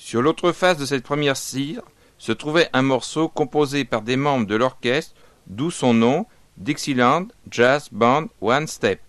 Sur l'autre face de cette première cire se trouvait un morceau composé par des membres de l'orchestre, d'où son nom, Dixieland Jazz Band One Step.